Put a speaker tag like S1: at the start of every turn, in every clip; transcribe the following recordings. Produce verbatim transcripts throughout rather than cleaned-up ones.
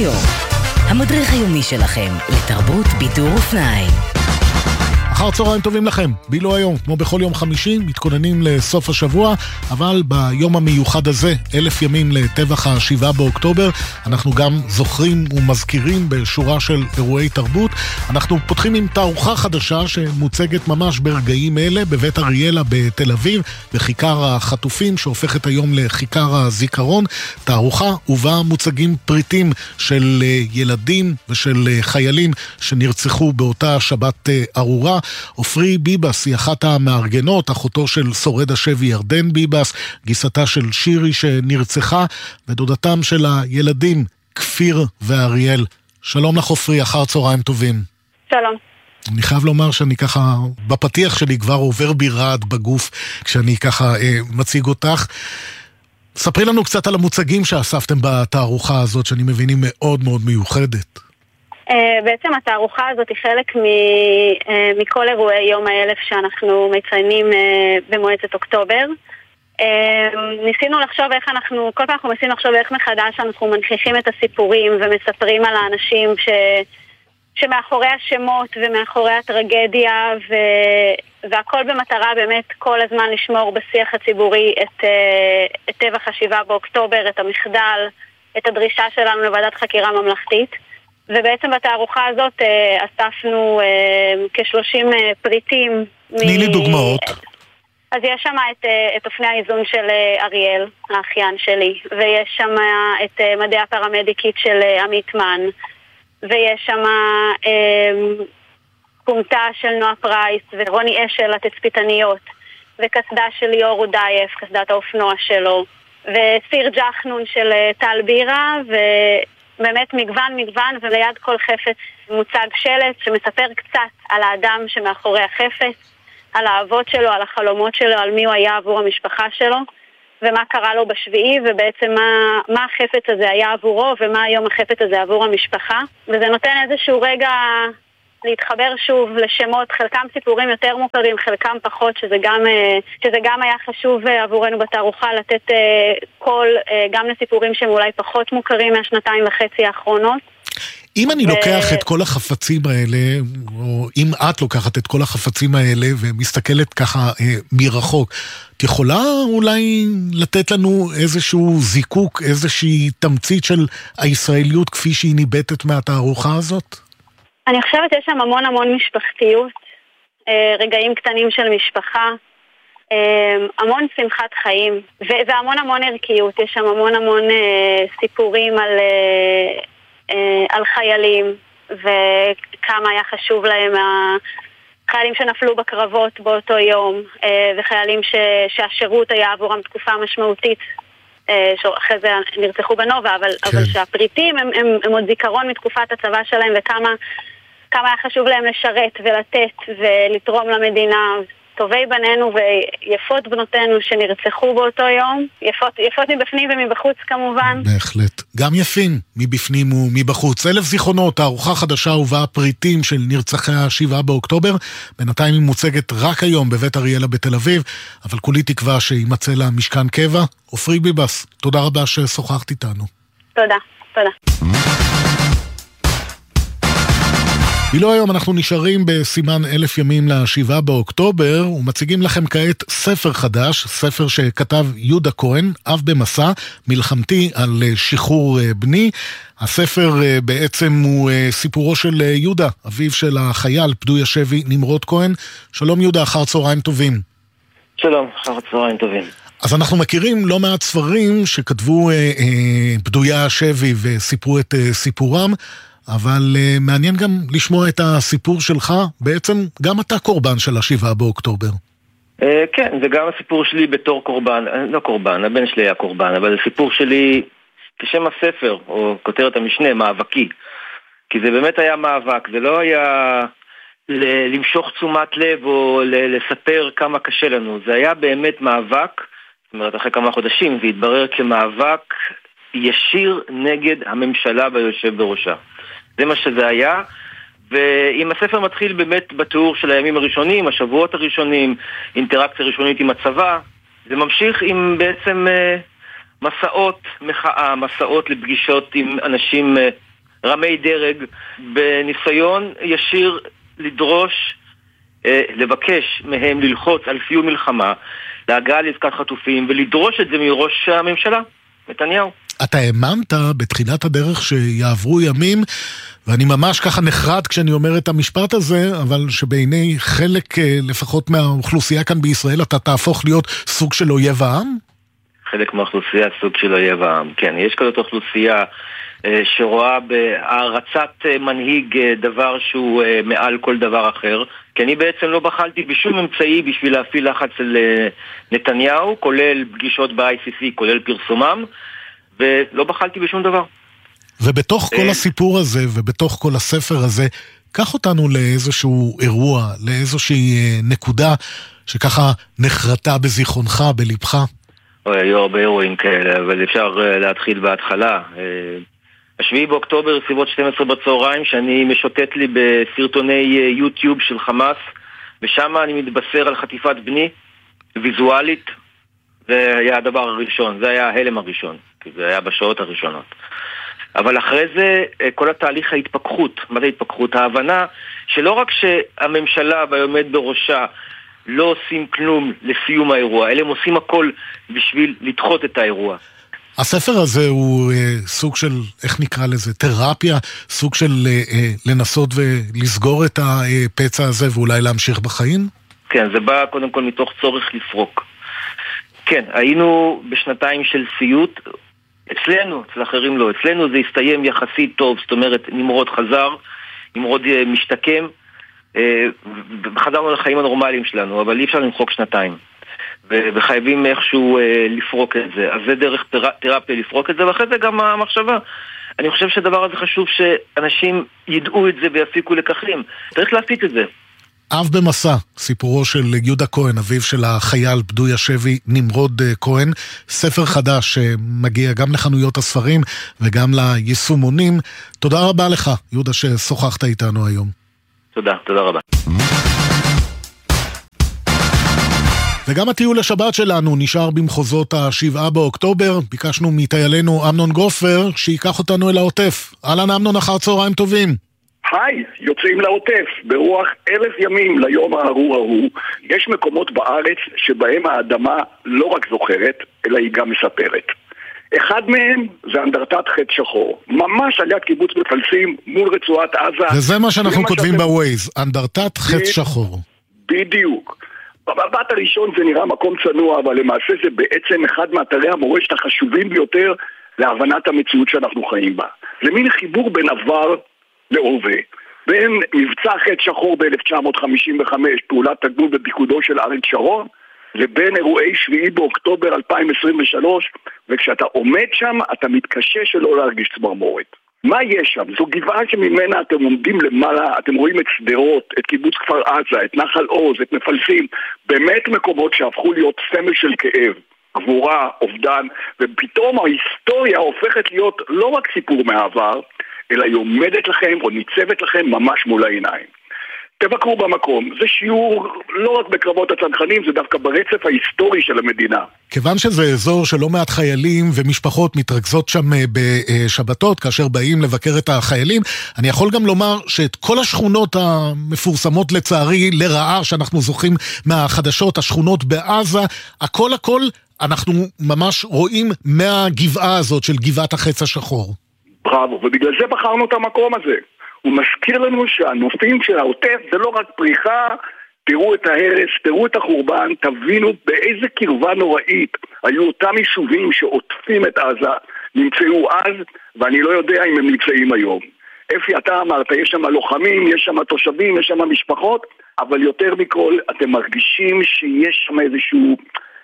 S1: היום, המדריך היומי שלכם לתרבות, בידור ופנאי.
S2: אחר צהריים טובים לכם. בילו היום, כמו בכל יום חמישי, מתכוננים לסוף השבוע, אבל ביום המיוחד הזה, אלף ימים לטבח השבעה באוקטובר, אנחנו גם זוכרים ומזכירים בשורה של אירועי תרבות. אנחנו פותחים עם תערוכה חדשה שמוצגת ממש ברגעים אלה בבית אריאלה בתל אביב, בכיכר החטופים, שהופכת היום לכיכר הזיכרון. תערוכה ובה מוצגים פריטים של ילדים ושל חיילים שנרצחו באותה שבת ארורה. עופרי ביבס היא אחת המארגנות, אחותו של שורד השבי ירדן ביבס, גיסתה של שירי שנרצחה, ודודתם של הילדים כפיר ואריאל. שלום לך עופרי, אחר צהריים טובים.
S3: שלום.
S2: אני חייב לומר שאני ככה, בפתיח שלי כבר עובר בי רעד בגוף כשאני ככה אה, מציג אותך. ספרי לנו קצת על המוצגים שאספתם בתערוכה הזאת, שאני מבין היא מאוד מאוד מיוחדת.
S3: Uh, בעצם התערוכה הזאת היא חלק מ, uh, מכל אירועי יום האלף שאנחנו מציינים uh, במועצת אוקטובר. Uh, ניסינו לחשוב איך אנחנו, כל פעם אנחנו מנסים לחשוב איך מחדש אנחנו מנכיחים את הסיפורים ומספרים על האנשים ש, שמאחורי השמות ומאחורי הטרגדיה, ו, והכל במטרה באמת כל הזמן לשמור בשיח הציבורי את, uh, את טבח השבעה באוקטובר, את המחדל, את הדרישה שלנו לוועדת חקירה ממלכתית. ובעצם בתערוכה הזאת אה, אספנו אה, כ-שלושים אה, פריטים.
S2: תני לי דוגמאות.
S3: אז יש שם את, אה, את אופני האיזון של אה, אריאל, האחיין שלי, ויש שם את אה, מדעי הפרמדיקית של אה, עמית מן, ויש שם אה, קומתה של נועה פרייס ורוני אשל התצפיתניות, וקסדה של ליאור רודייף, קסדת האופנוע שלו, וסיר ג'חנון של אה, טל בירה, ו... באמת מגוון מגוון, וליד כל חפץ מוצג שלט שמספר קצת על האדם שמאחורי החפץ, על האהבות שלו, על החלומות שלו, על מי הוא היה עבור המשפחה שלו, ומה קרה לו בשביעי, ובעצם מה, מה החפץ הזה היה עבורו, ומה היום החפץ הזה עבור המשפחה. וזה נותן איזשהו רגע להתחבר שוב לשמות, חלקם סיפורים יותר מוכרים, חלקם פחות, שזה גם, שזה גם היה חשוב עבורנו בתערוכה לתת קול גם לסיפורים שהם אולי פחות מוכרים מהשנתיים וחצי האחרונות.
S2: אם אני ו... לוקח את כל החפצים האלה, או אם את לוקחת את כל החפצים האלה ומסתכלת ככה אה, מרחוק, את יכולה אולי לתת לנו איזשהו זיקוק, איזושהי תמצית של הישראליות כפי שהיא ניבטת מהתערוכה הזאת?
S3: אני חושבת שיש שם המון המון משפחתיות, רגעים קטנים של משפחה, המון שמחת חיים, והמון המון ערכיות. יש שם המון המון סיפורים על, על חיילים, וכמה היה חשוב להם החיילים שנפלו בקרבות באותו יום, וחיילים ש, שהשירות היה עבורם תקופה משמעותית, שאחרי זה נרצחו בנובה, אבל, כן. אבל שהפריטים הם, הם, הם עוד זיכרון מתקופת הצבא שלהם, וכמה כמה היה חשוב להם לשרת ולתת ולתרום למדינה. טובי בנינו ויפות בנותינו שנרצחו באותו יום, יפות, יפות מבפנים ומבחוץ כמובן.
S2: בהחלט, גם יפים מבפנים ומבחוץ. אלף זיכרונות, תערוכה חדשה ובה פריטים של נרצחי השבעה באוקטובר, בינתיים היא מוצגת רק היום בבית אריאלה בתל אביב, אבל כולי תקווה שימצא לה משכן קבע. עופרי ביבס, תודה רבה ששוחחת איתנו.
S3: תודה, תודה.
S2: בילו היום אנחנו נשארים בסימן אלף ימים לשבעה באוקטובר, ומציגים לכם כעת ספר חדש, ספר שכתב יהודה כהן, אב במסע, מלחמתי על שחרור בני. הספר בעצם הוא סיפורו של יהודה, אביו של החייל פדוי השבי נמרוד כהן. שלום יהודה, אחר צהריים טובים.
S4: שלום, אחר צהריים טובים.
S2: אז אנחנו מכירים לא מעט ספרים שכתבו אה, אה, פדויי השבי וסיפרו את אה, סיפורם, אבל uh, מעניין גם לשמוע את הסיפור שלך. בעצם גם אתה קורבן של השבעה באוקטובר.
S4: Uh, כן, זה גם הסיפור שלי בתור קורבן, לא קורבן, הבן שלי היה קורבן, אבל הסיפור שלי כשם הספר, או כותרת המשנה, מאבקי. כי זה באמת היה מאבק, זה לא היה ל- למשוך תשומת לב או ל- לספר כמה קשה לנו, זה היה באמת מאבק, זאת אומרת אחרי כמה חודשים, זה התברר כמאבק ישיר נגד הממשלה והיושב בראשה. זה מה שזה היה, ואם הספר מתחיל באמת בתיאור של הימים הראשונים, השבועות הראשונים, אינטראקציה ראשונית עם הצבא, זה ממשיך עם בעצם מסעות מחאה, מסעות לפגישות עם אנשים רמי דרג, בניסיון ישיר לדרוש, לבקש מהם ללחוץ על סיום מלחמה, להגעה לעסקת חטופים, ולדרוש את זה מראש הממשלה, נתניהו.
S2: אתה האמנת בתחילת הדרך שיעברו ימים, ואני ממש ככה נחרד כשאני אומר את המשפט הזה, אבל שבעיני חלק לפחות מהאוכלוסייה כאן בישראל, אתה תהפוך להיות סוג של אויב העם?
S4: חלק מהאוכלוסייה סוג של אויב העם, כן. יש כזאת אוכלוסייה שרואה בהערצת מנהיג דבר שהוא מעל כל דבר אחר, כי אני בעצם לא בחלתי בשום אמצעי בשביל להפעיל לחץ על נתניהו, כולל פגישות ב-איי סי סי, כולל פרסומם, ולא בחלתי בשום דבר.
S2: ובתוך כל הסיפור הזה, ובתוך כל הספר הזה, קח אותנו לאיזשהו אירוע, לאיזושהי נקודה שככה נחרטה בזיכרונך, בלבך.
S4: היו הרבה אירועים כאלה, אבל אפשר להתחיל בהתחלה. השביעי באוקטובר, סביבות שתים עשרה בצהריים, שאני משוטט לי בסרטוני יוטיוב של חמאס, ושם אני מתבשר על חטיפת בני, ויזואלית, זה היה הדבר הראשון, זה היה ההלם הראשון, כי זה היה בשעות הראשונות. אבל אחרי זה, כל התהליך ההתפכחות, מה זה התפכחות? ההבנה שלא רק שהממשלה והעומד בראשה לא עושים כלום לסיום האירוע, אלא הם עושים הכל בשביל לדחות את האירוע.
S2: הספר הזה הוא אה, סוג של, איך נקרא לזה, תרפיה, סוג של אה, אה, לנסות ולסגור את הפצע הזה ואולי להמשיך בחיים?
S4: כן, זה בא קודם כל מתוך צורך לפרוק. כן, היינו בשנתיים של סיוט, אצלנו, אצל אחרים לא, אצלנו זה הסתיים יחסית טוב, זאת אומרת, נמרוד חזר, נמרוד משתקם, וחזרנו לחיים הנורמליים שלנו, אבל אי אפשר למחוק שנתיים. וחייבים איכשהו לפרוק את זה. אז זה דרך תרפיה לפרוק את זה, ואחרי זה גם המחשבה. אני חושב שהדבר הזה חשוב שאנשים ידעו את זה ויפיקו לקחים. צריך להפיק את זה.
S2: אב במסע, סיפורו של יהודה כהן, אביו של החייל פדוי השבי נמרוד כהן, ספר חדש שמגיע גם לחנויות הספרים וגם ליישומונים. תודה רבה לך, יהודה, ששוחחת איתנו היום.
S4: תודה, תודה רבה.
S2: וגם הטיול לשבת שלנו נשאר במחוזות השבעה באוקטובר. ביקשנו מטיילנו אמנון גופר שיקח אותנו אל העוטף. אהלן אמנון, אחר צהריים טובים.
S5: היי, יוצאים לעוטף. ברוח אלף ימים ליום הארור ההוא, יש מקומות בארץ שבהם האדמה לא רק זוכרת, אלא היא גם מספרת. אחד מהם זה אנדרטת חץ שחור, ממש על יד קיבוץ מפלסים מול רצועת עזה.
S2: וזה מה שאנחנו כותבים שאתם... בווייז, אנדרטת חץ שחור.
S5: בדיוק. במבט הראשון זה נראה מקום צנוע, אבל למעשה זה בעצם אחד מאתרי המורשת החשובים ביותר להבנת המציאות שאנחנו חיים בה. זה מין חיבור בין עבר להווה, בין מבצע חץ שחור ב-אלף תשע מאות חמישים וחמש, פעולת תגמול בפיקודו של אריק שרון, לבין אירועי שביעי באוקטובר אלפיים עשרים ושלוש, וכשאתה עומד שם אתה מתקשה שלא להרגיש צמרמורת. מה יש שם? זו גבעה שממנה אתם עומדים למעלה, אתם רואים את שדרות, את קיבוץ כפר עזה, את נחל עוז, את מפלסים, באמת מקומות שהפכו להיות סמל של כאב, עבורה, אובדן, ופתאום ההיסטוריה הופכת להיות לא רק סיפור מהעבר, אלא היא עומדת לכם או ניצבת לכם ממש מול העיניים. תבקרו במקום, זה שיעור לא רק בקרבות הצנחנים, זה דווקא ברצף ההיסטורי של המדינה.
S2: כיוון שזה אזור שלא מעט חיילים ומשפחות מתרכזות שם בשבתות, כאשר באים לבקר את החיילים, אני יכול גם לומר שאת כל השכונות המפורסמות לצערי לרעה שאנחנו זוכים מהחדשות, השכונות בעזה, הכל הכל אנחנו ממש רואים מהגבעה הזאת של גבעת החץ השחור.
S5: בראבו, ובגלל זה בחרנו את המקום הזה. הוא מזכיר לנו שהנופים של העוטף זה לא רק פריחה, תראו את ההרס, תראו את החורבן, תבינו באיזה קרבה נוראית היו אותם יישובים שעוטפים את עזה, נמצאו אז, ואני לא יודע אם הם נמצאים היום. אפי, אתה אמרת, יש שם לוחמים, יש שם תושבים, יש שם משפחות, אבל יותר מכל, אתם מרגישים שיש שם איזושהי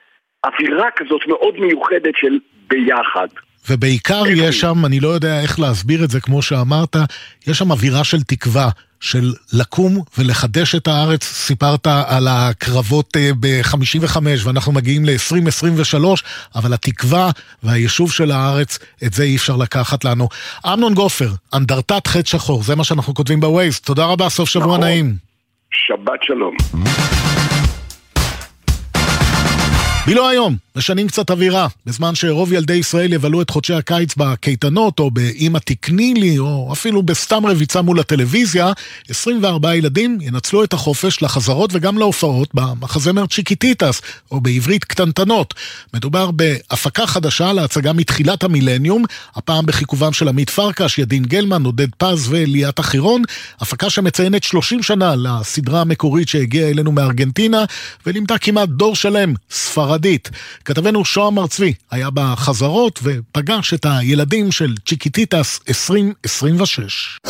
S5: אווירה כזאת מאוד מיוחדת של ביחד.
S2: ובעיקר יש שם, אני לא יודע איך להסביר את זה כמו שאמרת, יש שם אווירה של תקווה, של לקום ולחדש את הארץ. סיפרת על הקרבות ב-חמישים וחמש ואנחנו מגיעים ל-עשרים עשרים ושלוש, אבל התקווה והיישוב של הארץ, את זה אי אפשר לקחת לנו. אמנון גופר, אנדרטת חץ שחור, זה מה שאנחנו כותבים בווייז. תודה רבה, סוף שבוע נכון. נעים.
S5: שבת שלום.
S2: בילו היום, משנים קצת אווירה, בזמן שרוב ילדי ישראל יבלו את חודשי הקיץ בקייטנות, או באמא תקני לי, או אפילו בסתם רביצה מול הטלוויזיה, עשרים וארבעה ילדים ינצלו את החופש לחזרות וגם להופעות במחזמר צ'יקיטיטס, או בעברית קטנטנות. מדובר בהפקה חדשה להצגה מתחילת המילניום, הפעם בחיכובם של עמית פרקש, ידין גלמן, עודד פז וליאת החירון, הפקה שמציינת שלושים שנה לסדרה המקורית שהגיעה אלינו מארגנטינה, ולימדה כמעט דור שלם ספרדית. כתבנו שוהם ארצבי היה בחזרות ופגש את הילדים של צ'יקיטיטס עשרים עשרים ושש.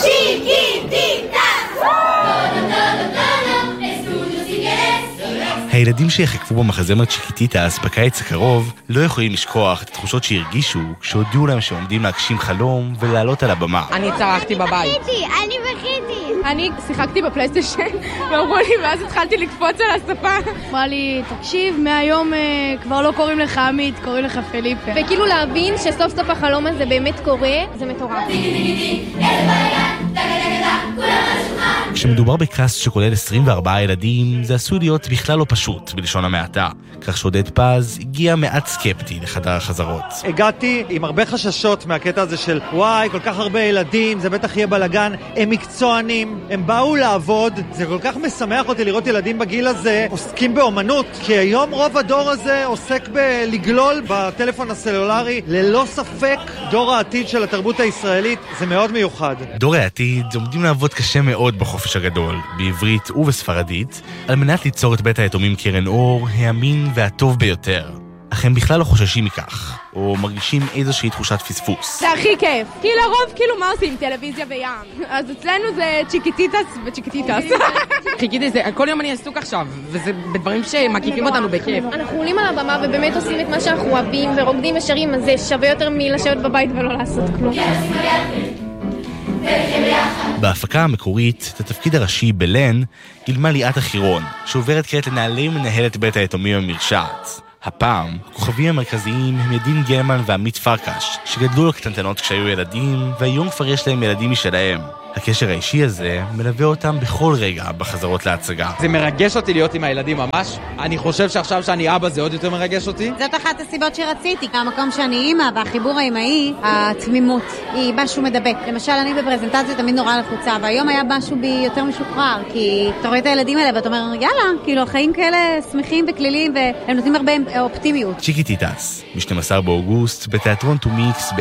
S6: הילדים שיחקפו במחזמר צ'יקיטיטס בקיץ הקרוב לא יכולים לשכוח את התחושות שהרגישו כשהודיעו להם שעומדים להגשים חלום ולעלות על הבמה.
S7: אני צרחתי בבית.
S8: אני בכיתי.
S7: אני שיחקתי בפלייסטיישן ואמרו לי, ואז התחלתי לקפוץ על השפה.
S9: אמרה לי, תקשיב, מהיום אה, כבר לא קוראים לך עמית, קוראים לך פליפה.
S8: וכאילו להבין שסוף סוף החלום הזה באמת קורה, זה מטורף.
S6: כשמדובר בקאסט שכולל עשרים וארבעה ילדים, זה עשוי להיות בכלל לא פשוט בלשון המעטה. כך שעודד פז הגיע מעט סקפטי לחדר החזרות.
S10: הגעתי עם הרבה חששות מהקטע הזה של וואי, כל כך הרבה ילדים, זה בטח יהיה בלגן. הם מקצוענים, הם באו לעבוד. זה כל כך משמח אותי לראות ילדים בגיל הזה עוסקים באומנות, כי היום רוב הדור הזה עוסק בלגלול בטלפון הסלולרי. ללא ספק דור העתיד של התרבות הישראלית, זה מאוד מיוחד.
S6: דור העתיד עומדים לעבוד קשה מאוד בחופש הגדול, בעברית ובספרדית, על מנת ליצור את בית היתומים קרן אור, האמין והטוב ביותר. אך הם בכלל לא חוששים מכך, או מרגישים איזושהי תחושת פספוס.
S7: זה הכי כיף, כי לרוב כאילו מה עושים? טלוויזיה בים. אז אצלנו זה צ'יקיטיטס וצ'יקיטיטס. חיכיתי, כל יום אני עסוק עכשיו, וזה בדברים שמקיפים אותנו בכיף.
S8: אנחנו עולים על הבמה ובאמת עושים את מה שאנחנו אוהבים ורוקדים ושרים, אז זה שווה יותר מלשבת בבית ולא לעשות כלום.
S6: בהפקה המקורית, את התפקיד הראשי בלן, גילמה ליאת החירון, שעוברת כעת לנעלי מנהלת בית היתומים המרשעת. הפעם, הכוכבים המרכזיים הם ידין גלמן ועמית פרקש, שגדלו לקטנטנות כשהיו ילדים, והיום כבר יש להם ילדים משלהם. הקשר האישי הזה מלווה אותם בכל רגע בחזרות להצגה.
S11: זה מרגש אותי להיות עם הילדים ממש. אני חושב שעכשיו שאני אבא זה עוד יותר מרגש אותי.
S12: זאת אחת הסיבות שרציתי. המקום שאני אימא והחיבור האימהי, התמימות, היא משהו מדבק. למשל, אני בפרזנטציה תמיד נורא לחוצה, והיום היה משהו בי יותר משוחרר, כי אתה רואה את הילדים האלה ואתה אומר, יאללה, כאילו החיים כאלה שמחים וכליליים, והם נותנים הרבה אופטימיות.
S6: צ'יקיטיטס, ב-שנים עשר באוגוסט, בתיאטרון טומיקס,